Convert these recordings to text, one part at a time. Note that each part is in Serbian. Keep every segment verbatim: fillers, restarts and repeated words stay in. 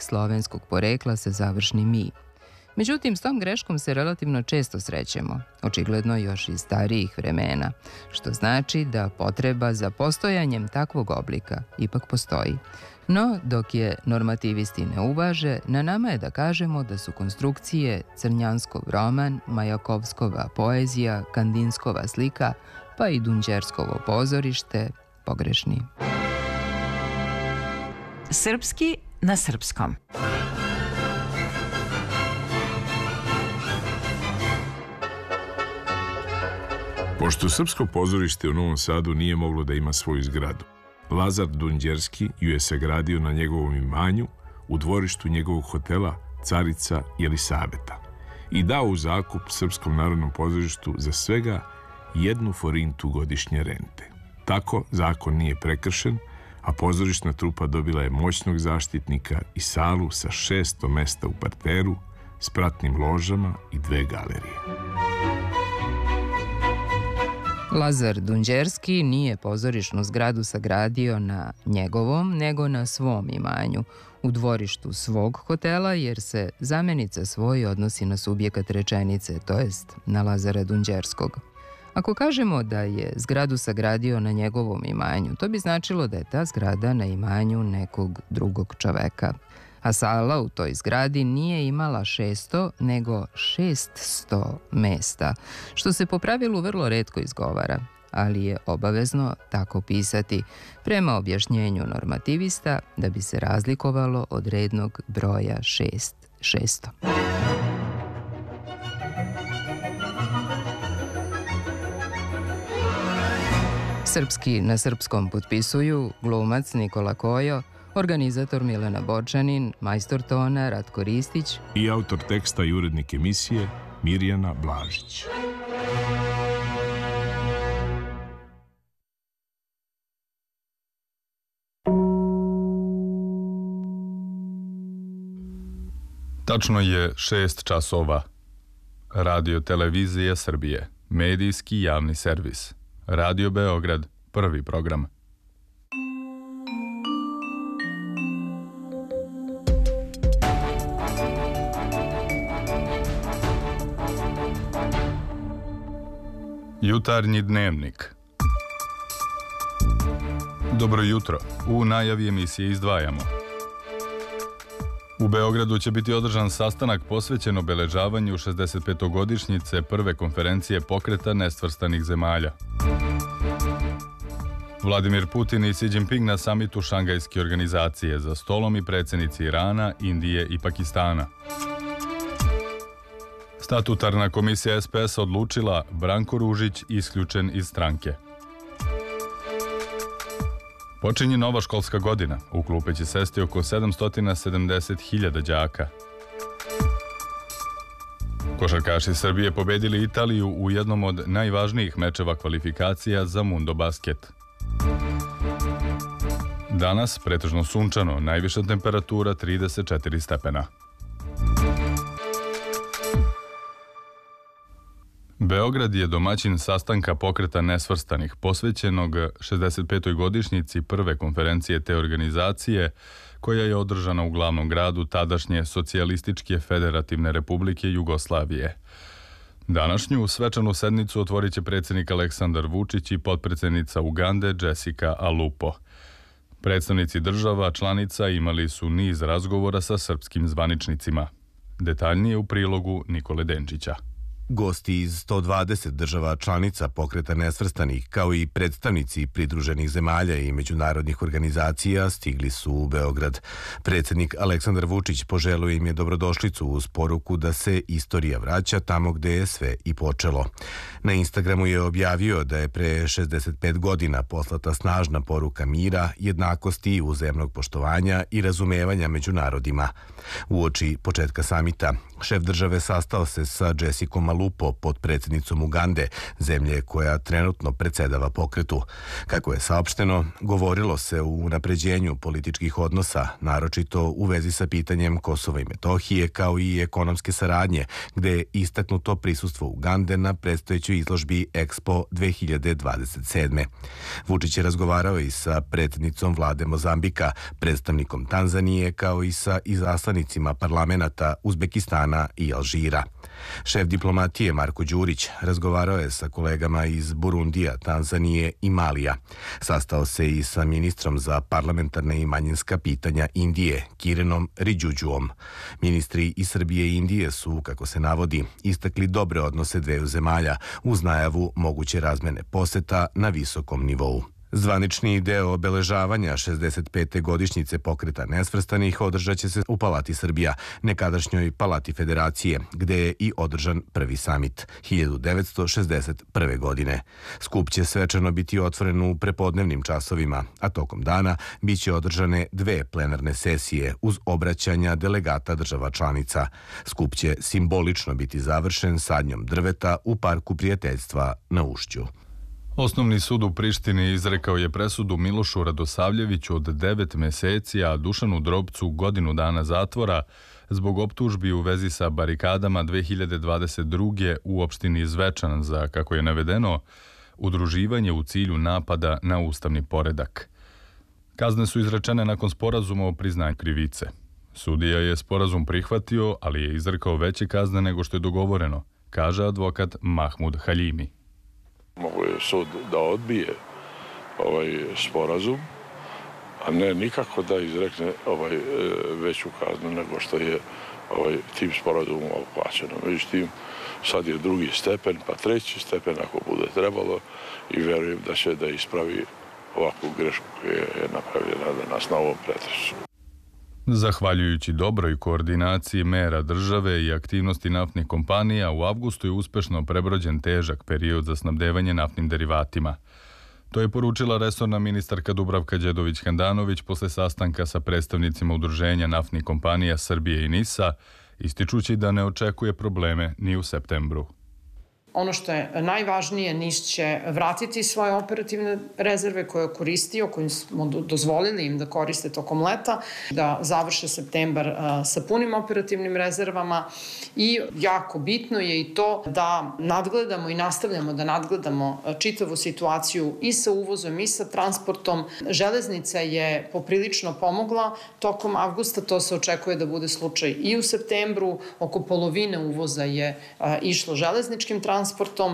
slovenskog porekla sa završnim i. Međutim, s tom greškom se relativno često srećemo, očigledno još iz starijih vremena, što znači da potreba za postojanjem takvog oblika ipak postoji. No, dok je normativisti ne uvaže, na nama je da kažemo da su konstrukcije Crnjanskov roman, Majakovskova poezija, Kandinskova slika, pa i Dunđerskovo pozorište pogrešni. Srpski na srpskom. Pošto Srpsko pozorište u Novom Sadu nije moglo da ima svoju zgradu, Lazar Dunđerski ju je sagradio na njegovom imanju u dvorištu njegovog hotela Carica Jelisaveta i dao u zakup Srpskom narodnom pozorištu za svega jednu forintu godišnje rente. Tako zakon nije prekršen, a pozorišna trupa dobila je moćnog zaštitnika i salu sa šesto mesta u parteru, s pratnim ložama i dve galerije. Lazar Dunđerski nije pozorišnu zgradu sagradio na njegovom, nego na svom imanju, u dvorištu svog hotela, jer se zamenica svoj odnosi na subjekat rečenice, to jest na Lazara Dunđerskog. Ako kažemo da je zgradu sagradio na njegovom imanju, to bi značilo da je ta zgrada na imanju nekog drugog čoveka. A sala u toj zgradi nije imala šesto, nego šeststo mesta, što se po pravilu vrlo retko izgovara, ali je obavezno tako pisati, prema objašnjenju normativista, da bi se razlikovalo od rednog broja šest, šesto. Srpski na srpskom potpisuju glumac Nikola Kojo, organizator Milena Bočanin, majstor tona Ratko Ristić i autor teksta i urednik emisije Mirjana Blažić. Tačno je šest časova. Radio Televizija Srbije, medijski javni servis. Radio Beograd, prvi program. Jutarnji dnevnik. Dobro jutro. U najavi emisije izdvajamo. U Beogradu će biti održan sastanak posvećen obeležavanju šezdesetpetogodišnjice prve konferencije pokreta nesvrstanih zemalja. Vladimir Putin i Xi Jinping na samitu Šangajske organizacije, za stolom i predsjednici Irana, Indije i Pakistana. Statutarna komisija S P S odlučila Branko Ružić isključen iz stranke. Počinje nova školska godina. U klupe će sesti oko sedamsto sedamdeset hiljada đaka. Košarkaši Srbije pobedili Italiju u jednom od najvažnijih mečeva kvalifikacija za Mundo basket. Danas pretežno sunčano, najviša temperatura trideset četiri stepena. Beograd je domaćin sastanka pokreta nesvrstanih posvećenog šezdeset petoj godišnjici prve konferencije te organizacije, koja je održana u glavnom gradu tadašnje Socijalističke federativne republike Jugoslavije. Današnju svečanu sednicu otvorit će predsjednik Aleksandar Vučić i potpredsjednica Ugande Jessica Alupo. Predstavnici država članica imali su niz razgovora sa srpskim zvaničnicima. Detaljnije u prilogu Nikole Denčića. Gosti iz sto dvadeset država članica pokreta nesvrstanih, kao i predstavnici pridruženih zemalja i međunarodnih organizacija stigli su u Beograd. Predsjednik Aleksandar Vučić poželio im je dobrodošlicu uz poruku da se istorija vraća tamo gde je sve i počelo. Na Instagramu je objavio da je pre šezdeset pet godina poslata snažna poruka mira, jednakosti, uzajamnog poštovanja i razumevanja među narodima. Uoči početka samita, šef države sastao se sa Jessicom Lupo, potpredsjednicom Ugande, zemlje koja trenutno predsedava pokretu. Kako je saopšteno, govorilo se o unapređenju političkih odnosa, naročito u vezi sa pitanjem Kosova i Metohije, kao i ekonomske saradnje, gde je istaknuto prisustvo Ugande na predstojećoj izložbi Expo dve hiljade dvadeset sedme. Vučić je razgovarao i sa predsjednicom vlade Mozambika, predstavnikom Tanzanije, kao i sa izaslanicima parlamenata Uzbekistana i Alžira. Šef diplomatije Marko Đurić razgovarao je sa kolegama iz Burundija, Tanzanije i Malija. Sastao se i sa ministrom za parlamentarne i manjinska pitanja Indije, Kirenom Ridžudžuom. Ministri iz Srbije i Indije su, kako se navodi, istakli dobre odnose dveju zemalja uz najavu moguće razmene poseta na visokom nivou. Zvanični deo obeležavanja šezdeset pete godišnjice pokreta nesvrstanih održat će se u Palati Srbija, nekadašnjoj Palati Federacije, gde je i održan prvi samit hiljadu devetsto šezdeset prve. godine. Skup će svečano biti otvoren u prepodnevnim časovima, a tokom dana biće održane dve plenarne sesije uz obraćanja delegata država članica. Skup će simbolično biti završen sadnjom drveta u Parku prijateljstva na Ušću. Osnovni sud u Prištini izrekao je presudu Milošu Radosavljeviću od devet meseci, a Dušanu Drobcu godinu dana zatvora zbog optužbi u vezi sa barikadama dve hiljade dvadeset druge. u opštini Zvečan za, kako je navedeno, udruživanje u cilju napada na ustavni poredak. Kazne su izrečene nakon sporazuma o priznanju krivice. Sudija je sporazum prihvatio, ali je izrekao veće kazne nego što je dogovoreno, kaže advokat Mahmud Haljimi. Mogu je sud da odbije ovaj sporazum, a ne nikako da izrekne ovaj veću kaznu nego što je ovaj tim sporazumom plaćeno. Međutim, sad je drugi stepen, pa treći stepen ako bude trebalo i verujem da će da ispravi ovakvu grešku koja je napravljena danas na ovom pretresu. Zahvaljujući dobroj koordinaciji mera države i aktivnosti naftnih kompanija, u avgustu je uspešno prebrođen težak period za snabdevanje naftnim derivatima. To je poručila resorna ministarka Dubravka Đedović-Handanović posle sastanka sa predstavnicima udruženja naftnih kompanija Srbije i NIS-a, ističući da ne očekuje probleme ni u septembru. Ono što je najvažnije, NIS će vratiti svoje operativne rezerve koje je koristio, kojim smo dozvolili im da koriste tokom leta, da završe septembar sa punim operativnim rezervama i jako bitno je i to da nadgledamo i nastavljamo da nadgledamo čitavu situaciju i sa uvozom i sa transportom. Železnica je poprilično pomogla tokom avgusta, to se očekuje da bude slučaj i u septembru, oko polovine uvoza je išlo železničkim transportom.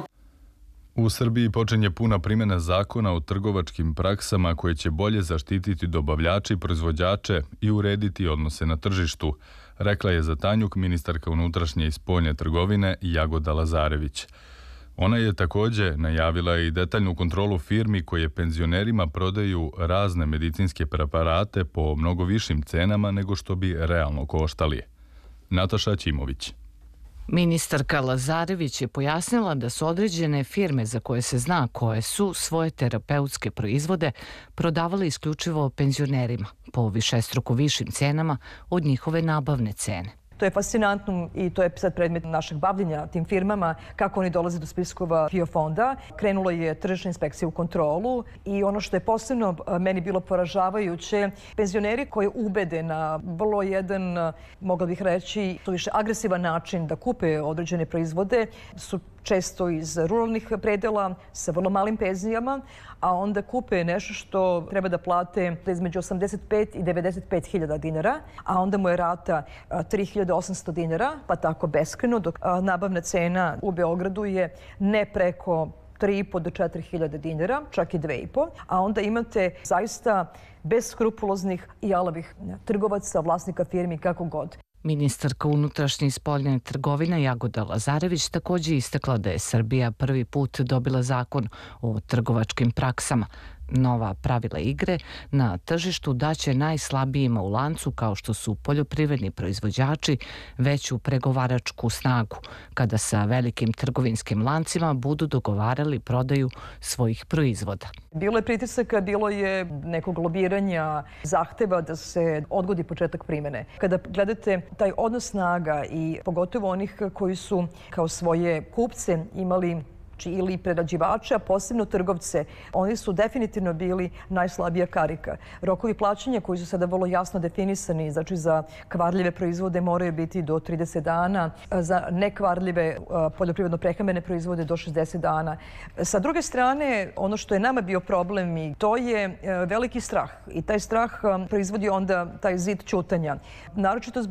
U Srbiji počinje puna primjena zakona o trgovačkim praksama koje će bolje zaštititi dobavljače i proizvođače i urediti odnose na tržištu, rekla je za Tanjuk ministarka unutrašnje i spoljne trgovine Jagoda Lazarević. Ona je također najavila i detaljnu kontrolu firmi koje penzionerima prodaju razne medicinske preparate po mnogo višim cenama nego što bi realno koštali. Nataša Ćimović. Ministarka Lazarević je pojasnila da su određene firme za koje se zna koje su svoje terapeutske proizvode prodavale isključivo penzionerima po višestruko višim cenama od njihove nabavne cene. To je fascinantno i to je sad predmet našeg bavljenja tim firmama, kako oni dolaze do spiskova P I O fonda. Krenulo je tržišna inspekcija u kontrolu i ono što je posebno meni bilo poražavajuće, penzioneri koji ubede na vrlo jedan, mogla bih reći, to više agresivan način da kupe određene proizvode, su često iz ruralnih predela sa vrlo malim penzijama, a onda kupe nešto što treba da plate između osamdeset pet i devedeset pet hiljada dinara, a onda mu je rata tri hiljade osamsto dinara, pa tako beskreno, dok nabavna cena u Beogradu je ne preko tri i po do četiri hiljade dinara, čak i dve i po, a onda imate zaista beskrupuloznih i jalovih trgovaca, vlasnika firmi, kako god. Ministarka unutrašnje i spoljne trgovine Jagoda Lazarević također istakla da je Srbija prvi put dobila zakon o trgovačkim praksama. Nova pravila igre na tržištu daće najslabijima u lancu, kao što su poljoprivredni proizvođači, veću pregovaračku snagu kada sa velikim trgovinskim lancima budu dogovarali prodaju svojih proizvoda. Bilo je pritisaka, bilo je nekog lobiranja, zahteva da se odgodi početak primjene. Kada gledate taj odnos snaga i pogotovo onih koji su kao svoje kupce imali ili prerađivača, posebno trgovce, oni su definitivno bili najslabija karika. Rokovi plaćanja koji su sada vrlo jasno definisani, znači za kvarljive proizvode moraju biti do trideset dana, za nekvarljive poljoprivredno-prehrambene proizvode do šezdeset dana. Sa druge strane, ono što je nama bio problem i to je veliki strah i taj strah proizvodi onda taj zid ćutanja. Naročito